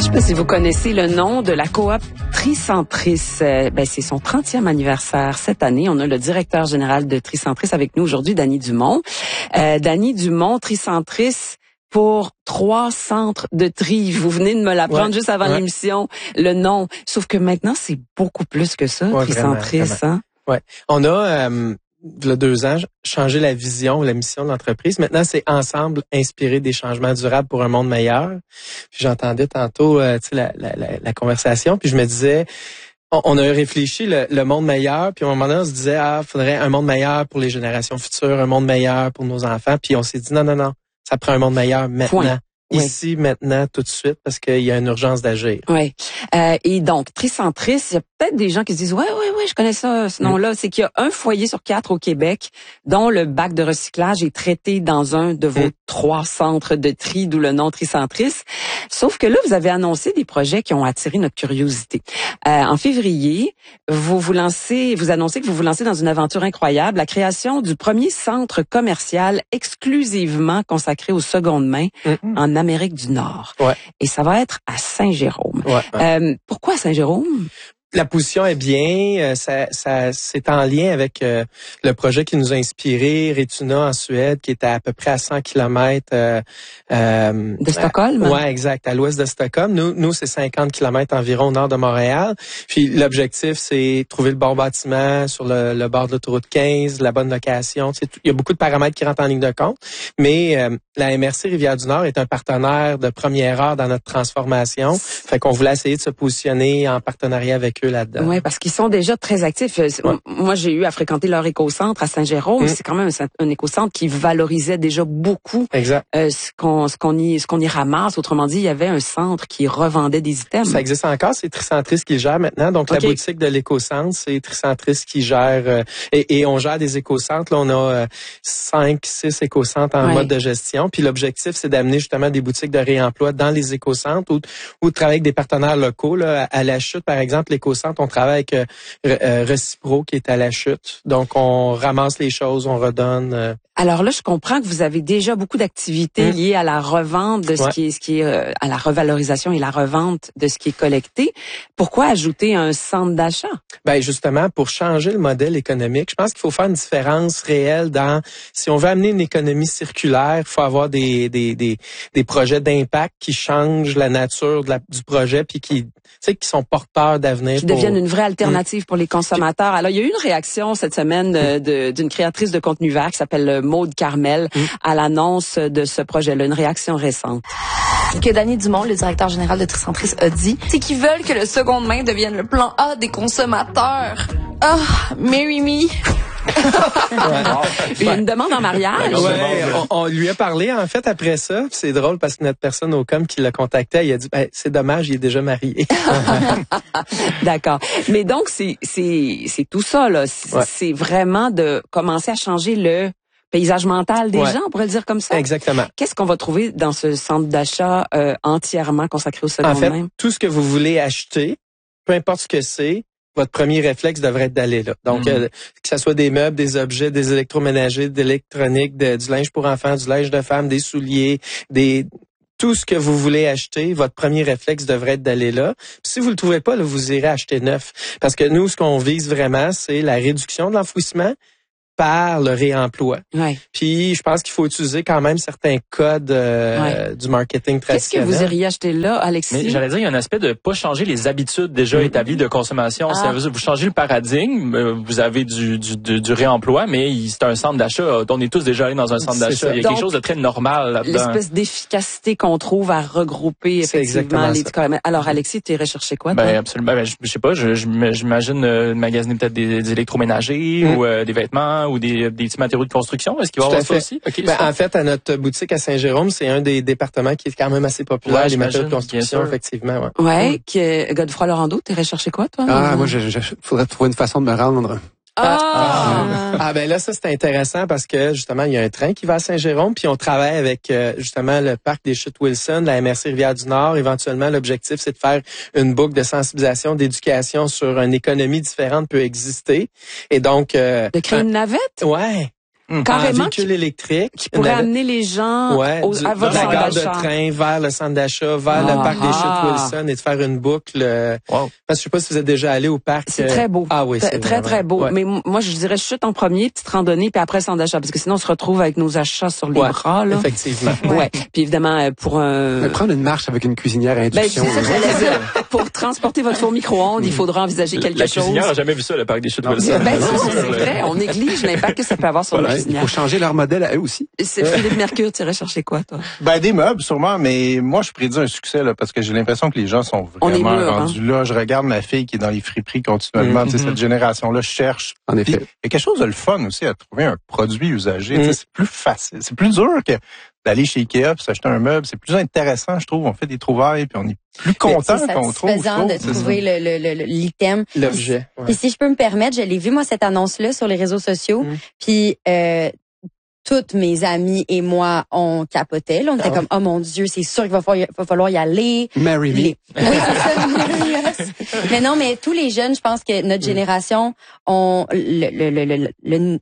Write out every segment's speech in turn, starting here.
sais pas si vous connaissez le nom de la coop Tricentris. C'est son 30e anniversaire cette année. On a le directeur général de Tricentris avec nous aujourd'hui, Dany Dumont. Dany Dumont, Tricentris, pour 3 centres de tri. Vous venez de me l'apprendre juste avant l'émission, le nom. Sauf que maintenant, c'est beaucoup plus que ça, Tricentris. Vraiment. Hein? Ouais. On a, il y a 2 ans, changé la vision, la mission de l'entreprise. Maintenant, c'est ensemble inspirer des changements durables pour un monde meilleur. Puis j'entendais tantôt la conversation, puis je me disais, on a réfléchi le monde meilleur, puis à un moment donné, on se disait, faudrait un monde meilleur pour les générations futures, un monde meilleur pour nos enfants. Puis on s'est dit, non, ça prend un monde meilleur maintenant. Point. Ici, maintenant, tout de suite, parce qu'il y a une urgence d'agir. Oui. Et donc, Tricentris, il y a peut-être des gens qui se disent, ouais, je connais ça, ce nom-là. C'est qu'il y a un foyer sur 4 au Québec dont le bac de recyclage est traité dans un de vos 3 centres de tri, d'où le nom Tricentris. Sauf que là, vous avez annoncé des projets qui ont attiré notre curiosité. En février, vous annoncez que vous vous lancez dans une aventure incroyable, la création du premier centre commercial exclusivement consacré aux secondes mains en Amérique du Nord. Ouais. Et ça va être à Saint-Jérôme. Ouais. Pourquoi Saint-Jérôme? La position est bien, ça c'est en lien avec le projet qui nous a inspiré, Retuna en Suède, qui est à peu près à 100 km de Stockholm. Ouais, exact, à l'ouest de Stockholm. Nous c'est 50 km environ au nord de Montréal. Puis l'objectif c'est trouver le bon bâtiment sur le bord de l'autoroute 15, la bonne location. Il y a beaucoup de paramètres qui rentrent en ligne de compte, mais la MRC Rivière-du-Nord est un partenaire de première heure dans notre transformation. Fait qu'on voulait essayer de se positionner en partenariat avec eux là-dedans. Oui, parce qu'ils sont déjà très actifs. Ouais. Moi, j'ai eu à fréquenter leur écocentre à Saint-Jérôme. C'est quand même un écocentre qui valorisait déjà beaucoup ce qu'on y ramasse. Autrement dit, il y avait un centre qui revendait des items. Ça existe encore, c'est Tricentris qui le gère maintenant. Donc, la boutique de l'écocentre, c'est Tricentris qui gère. Et on gère des écocentres. Là, on a 5-6 écocentres en mode de gestion. Puis l'objectif, c'est d'amener justement des boutiques de réemploi dans les écocentres ou de travailler avec des partenaires locaux. Là, à La Chute, par exemple, l'écocentre, on travaille avec Recipro qui est à La Chute. Donc, on ramasse les choses, on redonne. Alors là, je comprends que vous avez déjà beaucoup d'activités liées à la revente de ce qui est à la revalorisation et la revente de ce qui est collecté. Pourquoi ajouter un centre d'achat? Ben justement, pour changer le modèle économique, je pense qu'il faut faire une différence réelle dans si on veut amener une économie circulaire, il faut avoir des projets d'impact qui changent la nature du projet puis qui sont porteurs d'avenir. Qui deviennent une vraie alternative pour les consommateurs. Alors, il y a eu une réaction cette semaine d'une créatrice de contenu vert qui s'appelle Maude Carmel à l'annonce de ce projet-là, une réaction récente. Que Dany Dumont, le directeur général de Tricentris, a dit, c'est qu'ils veulent que le seconde main devienne le plan A des consommateurs. Marry me. Une demande en mariage. On lui a parlé en fait après ça. C'est drôle parce que notre personne au com qui l'a contacté, il a dit c'est dommage, il est déjà marié. D'accord. Mais donc c'est tout ça là. C'est vraiment de commencer à changer le paysage mental des gens, on pourrait le dire comme ça. Exactement. Qu'est-ce qu'on va trouver dans ce centre d'achat entièrement consacré au seconde main? En fait, tout ce que vous voulez acheter, peu importe ce que c'est, votre premier réflexe devrait être d'aller là. Donc, que ce soit des meubles, des objets, des électroménagers, de l'électronique, du linge pour enfants, du linge de femmes, des souliers, tout ce que vous voulez acheter, votre premier réflexe devrait être d'aller là. Puis si vous le trouvez pas, là, vous irez acheter neuf. Parce que nous, ce qu'on vise vraiment, c'est la réduction de l'enfouissement par le réemploi. Puis je pense qu'il faut utiliser quand même certains codes du marketing traditionnel. Qu'est-ce que vous iriez acheter là, Alexis? Mais j'allais dire, il y a un aspect de pas changer les habitudes déjà établies de consommation. Vous changez le paradigme, vous avez du réemploi, mais c'est un centre d'achat. On est tous déjà allés dans un centre d'achat. Il y a quelque chose de très normal là-dedans. L'espèce d'efficacité qu'on trouve à regrouper effectivement les commerces. Alors Alexis, tu irais chercher quoi? Toi? Absolument. Je sais pas, j'imagine magasiner peut-être des électroménagers ou des vêtements ou des petits matériaux de construction. Est-ce qu'il va y avoir ça aussi? En fait, à notre boutique à Saint-Jérôme, c'est un des départements qui est quand même assez populaire, les matériaux de construction, effectivement. Godefroy-Laurando, t'irais chercher quoi, toi? Moi, faudrait trouver une façon de me rendre. Là, ça, c'est intéressant parce que, justement, il y a un train qui va à Saint-Jérôme, puis on travaille avec, justement, le parc des Chutes Wilson, la MRC Rivière-du-Nord. Éventuellement, l'objectif, c'est de faire une boucle de sensibilisation, d'éducation sur une économie différente peut exister. Et donc... de créer une navette? Ouais. Carrément. Véhicule électrique. Qui pourrait amener les gens à votre centre d'achat. De la gare de d'achat. train vers le centre d'achat, vers le parc des Chutes Wilson et de faire une boucle. Parce que je sais pas si vous êtes déjà allé au parc. C'est très beau. Ah oui, c'est très, très beau. Ouais. Mais moi, je dirais chute en premier, petite randonnée, puis après le centre d'achat. Parce que sinon, on se retrouve avec nos achats sur les bras, là. Effectivement. Ouais. Puis évidemment, pour Mais prendre une marche avec une cuisinière à induction. c'est ça que j'allais dire. Pour transporter votre four micro-ondes, il faudra envisager quelque La chose. cuisinière n'a jamais vu ça, le parc des Chutes Wilson. C'est vrai. On néglige l'impact que ça peut avoir sur la Il cuisinière. faut changer leur modèle à eux aussi. C'est Philippe Mercure, tu irais chercher quoi, toi? Des meubles, sûrement, mais moi, je prédis un succès, là, parce que j'ai l'impression que les gens sont vraiment rendus là. Je regarde ma fille qui est dans les friperies continuellement. Tu sais, cette génération-là cherche. En effet. Puis, il y a quelque chose de le fun aussi à trouver un produit usagé. Tu sais, c'est plus facile. C'est plus dur que d'aller chez Ikea puis s'acheter un meuble. C'est plus intéressant, je trouve. On fait des trouvailles puis on est plus content qu'on trouve. C'est satisfaisant de trouver l'item. L'objet. Puis si je peux me permettre, je l'ai vu, moi, cette annonce-là sur les réseaux sociaux. Puis toutes mes amies et moi, on capotait. Là, on était comme, oh mon Dieu, c'est sûr qu'il va falloir y aller. Marry me. Oui, c'est ça. Mais non, mais tous les jeunes, je pense que notre génération ont les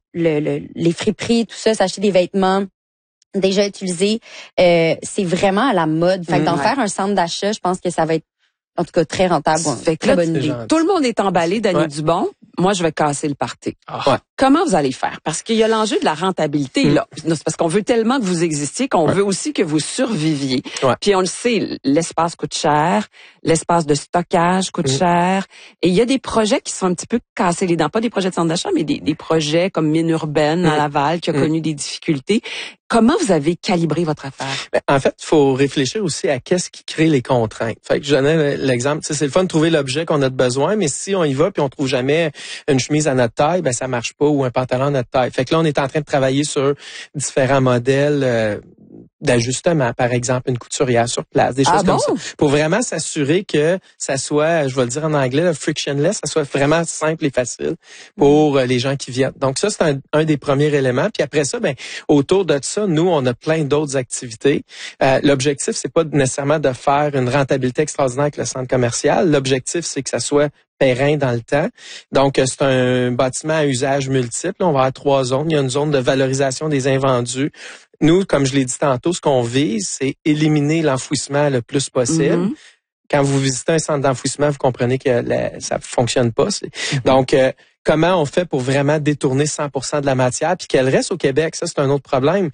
friperies, tout ça, s'acheter des vêtements déjà utilisés, c'est vraiment à la mode. Fait que d'en faire un centre d'achat, je pense que ça va être en tout cas très rentable. Fait que très là, bonne idée. tout le monde est emballé d'Annie Dubon. Moi, je vais casser le party. Comment vous allez faire? Parce qu'il y a l'enjeu de la rentabilité, là. C'est parce qu'on veut tellement que vous existiez qu'on veut aussi que vous surviviez. Puis on le sait, l'espace coûte cher, l'espace de stockage coûte cher. Et il y a des projets qui sont un petit peu cassés les dents. Pas des projets de centre d'achat, mais des projets comme Mine Urbaine à Laval qui a connu des difficultés. Comment vous avez calibré votre affaire? En fait, il faut réfléchir aussi à qu'est-ce qui crée les contraintes. Fait que je donnais l'exemple, c'est le fun de trouver l'objet qu'on a de besoin, mais si on y va puis on trouve jamais une chemise à notre taille, ben ça marche pas, ou un pantalon à notre taille. Fait que là, on est en train de travailler sur différents modèles d'ajustement, par exemple une couturière sur place, des choses comme ça, pour vraiment s'assurer que ça soit, je vais le dire en anglais, le frictionless, ça soit vraiment simple et facile pour les gens qui viennent. Donc ça, c'est un des premiers éléments. Puis après ça, ben autour de ça, nous, on a plein d'autres activités. L'objectif, c'est pas nécessairement de faire une rentabilité extraordinaire avec le centre commercial. L'objectif, c'est que ça soit périn dans le temps. Donc, c'est un bâtiment à usage multiple. On va avoir 3 zones. Il y a une zone de valorisation des invendus. Nous, comme je l'ai dit tantôt, ce qu'on vise, c'est éliminer l'enfouissement le plus possible. Quand vous visitez un centre d'enfouissement, vous comprenez que ça fonctionne pas. Donc, comment on fait pour vraiment détourner 100% de la matière puis qu'elle reste au Québec? Ça, c'est un autre problème.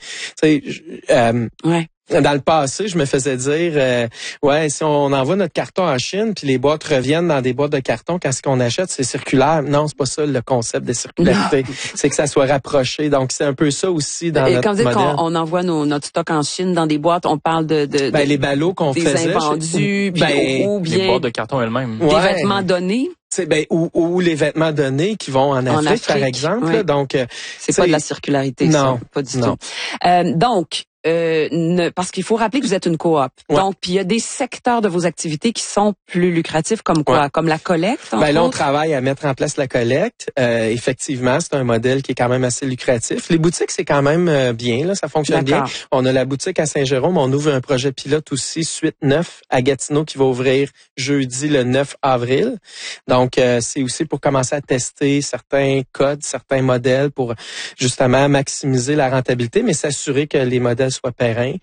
Dans le passé, je me faisais dire, si on envoie notre carton en Chine, puis les boîtes reviennent dans des boîtes de carton, quand ce qu'on achète, c'est circulaire. Non, c'est pas ça le concept de circularité. C'est que ça soit rapproché. Donc, c'est un peu ça aussi dans notre modèle. Quand vous dites qu'on envoie notre stock en Chine dans des boîtes, on parle de les ballots qu'on faisait. Des invendus, ou bien les boîtes de carton elles-mêmes. Des vêtements donnés. Ou les vêtements donnés qui vont en Afrique, par exemple. Là, donc, c'est pas de la circularité, non, ça. Pas du tout. Donc, parce qu'il faut rappeler que vous êtes une coop. Donc, puis il y a des secteurs de vos activités qui sont plus lucratifs, comme quoi? Comme la collecte, là, on travaille à mettre en place la collecte. Effectivement, c'est un modèle qui est quand même assez lucratif. Les boutiques, c'est quand même bien, là, ça fonctionne bien. On a la boutique à Saint-Jérôme, on ouvre un projet pilote aussi, Suite 9, à Gatineau, qui va ouvrir jeudi le 9 avril. Donc, c'est aussi pour commencer à tester certains codes, certains modèles pour justement maximiser la rentabilité, mais s'assurer que les modèles soient périns.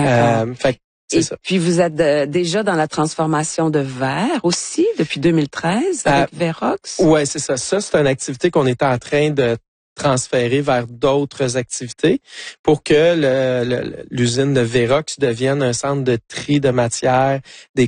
Puis vous êtes déjà dans la transformation de verre aussi depuis 2013 avec Verox. Ouais, c'est ça. Ça, c'est une activité qu'on est en train de transférer vers d'autres activités pour que l'usine de Verox devienne un centre de tri de matière, des